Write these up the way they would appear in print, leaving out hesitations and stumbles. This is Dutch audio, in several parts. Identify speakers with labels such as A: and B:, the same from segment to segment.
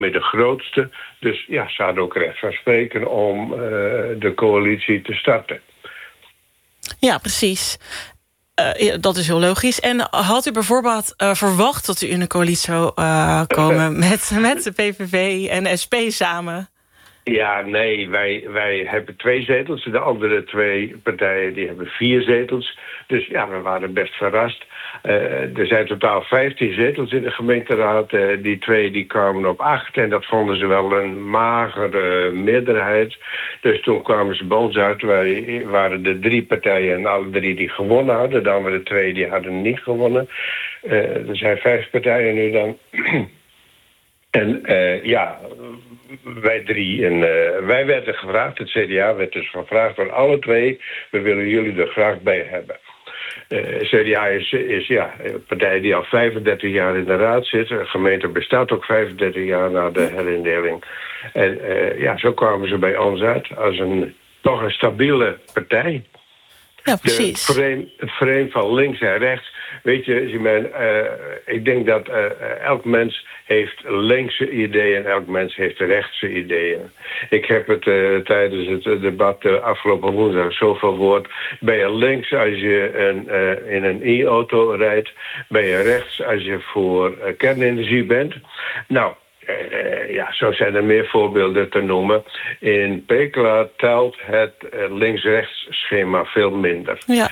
A: met de grootste. Dus ja, ze hadden ook recht van spreken om de coalitie te starten.
B: Ja, precies. Dat is heel logisch. En had u bijvoorbeeld verwacht dat u in een coalitie zou komen met de PVV en SP samen? Ja, nee, wij hebben 2 zetels. De andere 2 partijen die hebben 4 zetels. Dus ja, we waren best verrast. Er zijn totaal 15 zetels in de gemeenteraad. Die 2 die kwamen op 8. En dat vonden ze wel een magere meerderheid. Dus toen kwamen ze bij ons uit. Wij waren de 3 partijen en alle 3 die gewonnen hadden. De andere 2 die hadden niet gewonnen. Er zijn 5 partijen nu dan. En ja, wij 3. En wij werden gevraagd, het CDA werd dus gevraagd door alle 2. We willen jullie er graag bij hebben. CDA is ja, een partij die al 35 jaar in de raad zit. De gemeente bestaat ook 35 jaar na de herindeling. En ja, zo kwamen ze bij ons uit als toch een stabiele partij. Ja, precies. Het frame van links en rechts. Weet je, ik denk dat elk mens heeft linkse ideeën en elk mens heeft rechtse ideeën. Ik heb het tijdens het debat afgelopen woensdag zoveel woord. Ben je links als je in een e-auto rijdt? Ben je rechts als je voor kernenergie bent? Nou, ja, zo zijn er meer voorbeelden te noemen. In Pekela telt het links-rechts schema veel minder. Ja.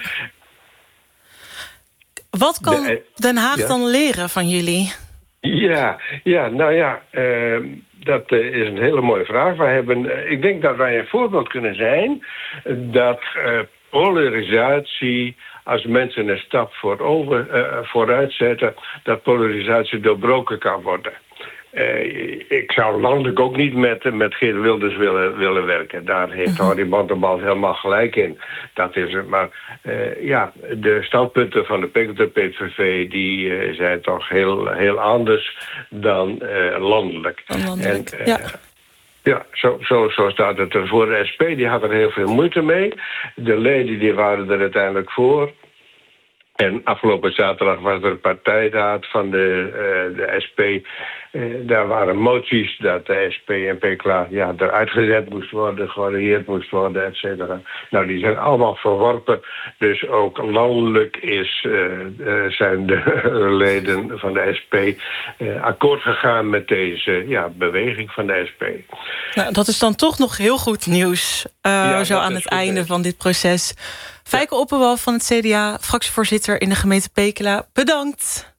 B: Wat kan Den Haag dan leren van jullie? Ja, nou ja, dat is een hele mooie vraag. Ik denk dat wij een voorbeeld kunnen zijn dat polarisatie, als mensen een stap vooruit zetten, dat polarisatie doorbroken kan worden. Ik zou landelijk ook niet met Geert Wilders willen werken. Daar heeft Harry Bantenbal helemaal gelijk in. Dat is het. Maar ja, de standpunten van de PVV die zijn toch heel anders dan landelijk. Ja, zo staat het er voor. De SP die had er heel veel moeite mee. De leden die waren er uiteindelijk voor. En afgelopen zaterdag was er een partijraad van de SP. Daar waren moties dat de SP en PKLA eruit gezet moest worden, gevarieerd moest worden, et cetera. Nou, die zijn allemaal verworpen. Dus ook landelijk zijn de leden van de SP akkoord gegaan met deze beweging van de SP. Nou, dat is dan toch nog heel goed nieuws, zo aan het einde van dit proces. Fijke Opperwal van het CDA, fractievoorzitter in de gemeente Pekela. Bedankt.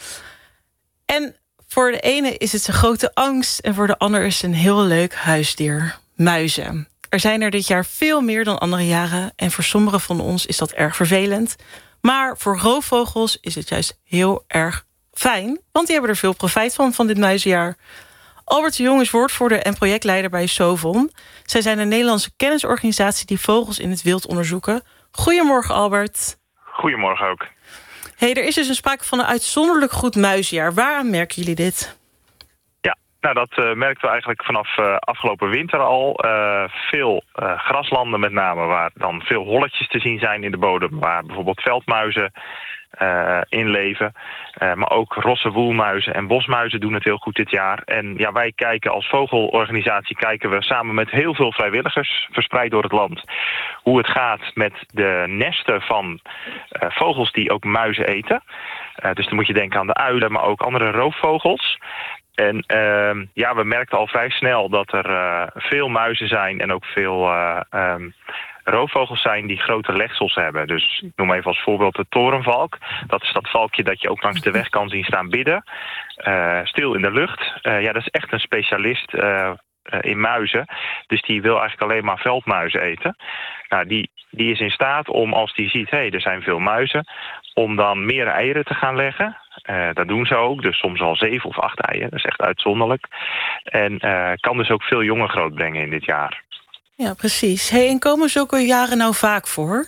B: En voor de ene is het een grote angst en voor de ander is het een heel leuk huisdier. Muizen. Er zijn er dit jaar veel meer dan andere jaren en voor sommigen van ons is dat erg vervelend. Maar voor roofvogels is het juist heel erg fijn, want die hebben er veel profijt van dit muizenjaar. Albert de Jong is woordvoerder en projectleider bij Sovon. Zij zijn een Nederlandse kennisorganisatie die vogels in het wild onderzoeken. Goedemorgen, Albert.
C: Goedemorgen ook.
B: Hey, er is dus een sprake van een uitzonderlijk goed muizenjaar. Waaraan merken jullie dit?
C: Ja, nou dat merkten we eigenlijk vanaf afgelopen winter al. Veel graslanden met name, waar dan veel holletjes te zien zijn in de bodem. Waar bijvoorbeeld veldmuizen in leven. Maar ook rosse woelmuizen en bosmuizen doen het heel goed dit jaar. En ja, wij kijken als vogelorganisatie samen met heel veel vrijwilligers verspreid door het land hoe het gaat met de nesten van vogels die ook muizen eten. Dus dan moet je denken aan de uilen, maar ook andere roofvogels. En we merkten al vrij snel dat er veel muizen zijn en ook veel roofvogels zijn die grote legsels hebben. Dus ik noem even als voorbeeld de torenvalk. Dat is dat valkje dat je ook langs de weg kan zien staan bidden. Stil in de lucht. Dat is echt een specialist in muizen. Dus die wil eigenlijk alleen maar veldmuizen eten. Nou, die is in staat om, als die ziet, er zijn veel muizen, om dan meer eieren te gaan leggen. Dat doen ze ook, dus soms al 7 of 8 eieren. Dat is echt uitzonderlijk. En kan dus ook veel jongen grootbrengen in dit jaar.
B: Ja, precies. Hey, en komen zulke jaren nou vaak voor?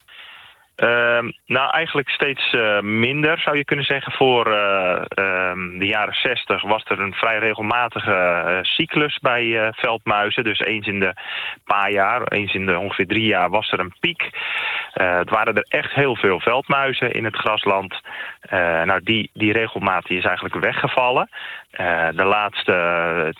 C: Nou, eigenlijk steeds minder, zou je kunnen zeggen. Voor de jaren 60 was er een vrij regelmatige cyclus bij veldmuizen. Dus eens in de paar jaar, eens in de ongeveer 3 jaar was er een piek. Het waren er echt heel veel veldmuizen in het grasland. Die regelmaat is eigenlijk weggevallen. De laatste